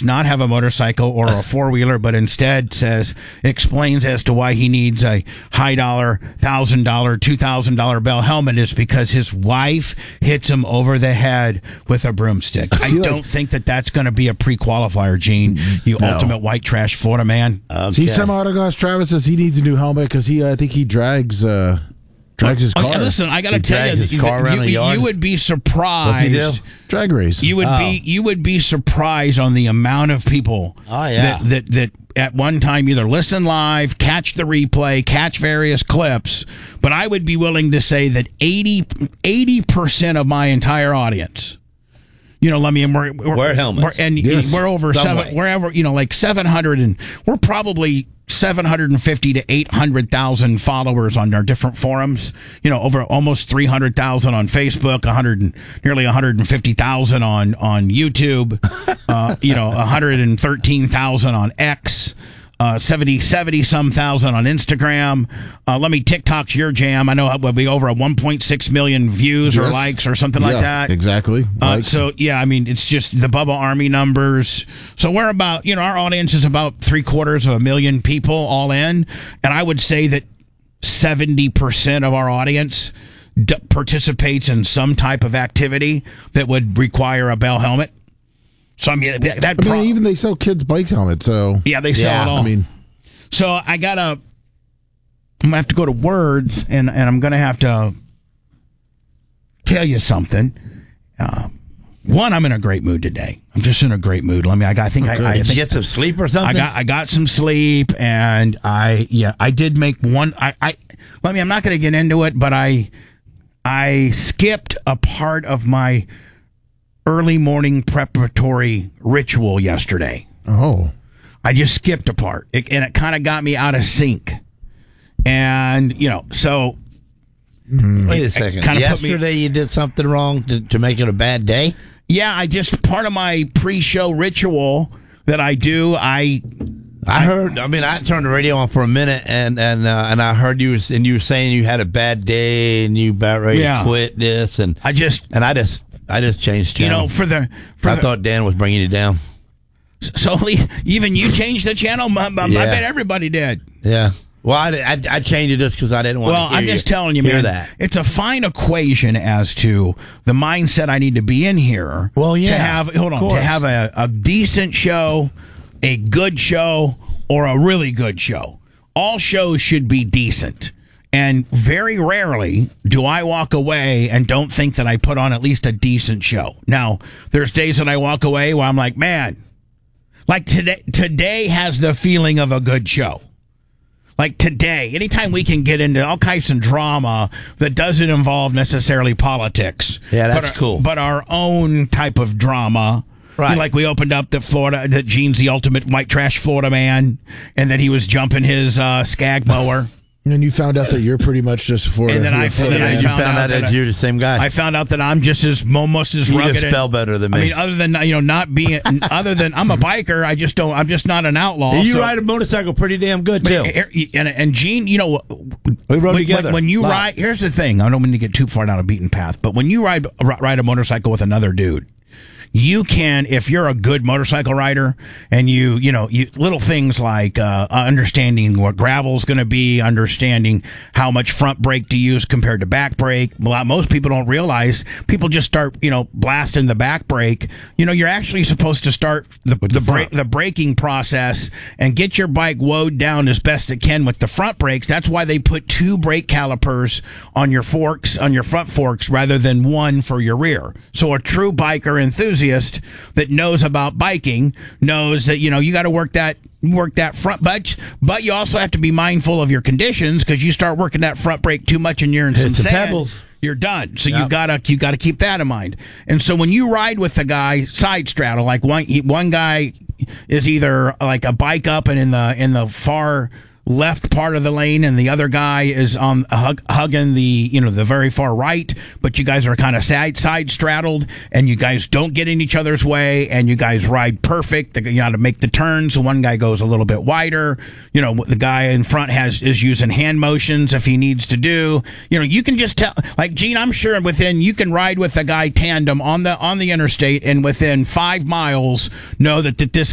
not have a motorcycle or a four-wheeler, but instead explains as to why he needs a high dollar, $1,000, $2,000 Bell helmet is because his wife hits him over the head with a broomstick. I don't think that's going to be a pre-qualifier, Gene. You ultimate white trash Florida man. Okay. See, some autographs. Travis says he needs a new helmet because I think he drags his car. Listen, I got to tell you, you would be surprised. What's he do? Drag race. You would be surprised on the amount of people. That at one time either listen live, catch the replay, catch various clips. But I would be willing to say that 80% of my entire audience. Wear helmets. We're over like 700, and we're probably 750 to 800,000 followers on our different forums. Over almost 300,000 on Facebook, nearly 150,000 on YouTube. 113,000 on X. 70 some thousand on Instagram. TikTok's your jam. I know it will be over 1.6 million views or likes or something like that. Exactly. It's just the Bubba Army numbers. So we're about, our audience is about 750,000 people all in. And I would say that 70% of our audience participates in some type of activity that would require a Bell helmet. So even they sell kids' bike helmets. So they sell it all. So I'm gonna have to go to words, and I'm gonna have to tell you something. One, I'm in a great mood today. I'm just in a great mood. Did you get some sleep or something? I got some sleep, and I did make one. I'm not gonna get into it, but I skipped a part of my early morning preparatory ritual yesterday. Oh. I just skipped a part. And it kind of got me out of sync. And, so... Wait a second. Yesterday you did something wrong to make it a bad day? Yeah, part of my pre-show ritual that I do, I turned the radio on for a minute and I heard you were saying you had a bad day and you about ready to quit this and I just changed channel. I thought Dan was bringing you down. So even you changed the channel? I bet everybody did. Yeah. Well, I changed it just because I didn't want to hear I'm just telling you, man, that. It's a fine equation as to the mindset I need to be in here. Well, yeah. To have a decent show, a good show, or a really good show. All shows should be decent. And very rarely do I walk away and don't think that I put on at least a decent show. Now, there's days that I walk away where I'm like, man, like today has the feeling of a good show. Like today, anytime we can get into all kinds of drama that doesn't involve necessarily politics. Yeah, that's cool. But our own type of drama. Right. Like we opened up that Gene's the ultimate white trash Florida man, and that he was jumping his skag mower. And you found out that you're pretty much just Florida. And then I found out that you're the same guy. I found out that I'm just almost as rugged. You just spell better than me. Other than not being, other than I'm a biker, I'm just not an outlaw. And you ride a motorcycle pretty damn good too. And Gene, we rode together. When you ride, here's the thing. I don't mean to get too far down a beaten path, but when you ride a motorcycle with another dude, you can, if you're a good motorcycle rider and you little things like understanding what gravel's going to be, understanding how much front brake to use compared to back brake. Most people don't realize. People just start, blasting the back brake. You're actually supposed to start the braking process and get your bike woed down as best it can with the front brakes. That's why they put 2 brake calipers on your forks, on your front forks, rather than 1 for your rear. So a true biker enthusiast that knows about biking knows that you got to work that front, but you also have to be mindful of your conditions, because you start working that front brake too much and you're in some sand, pebbles, you're done. So you gotta keep that in mind. And so when you ride with the guy side straddle, like one guy is either like a bike up and in the far left part of the lane, and the other guy is on hugging the the very far right, but you guys are kind of side straddled, and you guys don't get in each other's way, and you guys ride perfect. You got to make the turns, so one guy goes a little bit wider. The guy in front is using hand motions if he needs to do. You can just tell. Like Gene, I'm sure you can ride with a guy tandem on the interstate, and within 5 miles know that this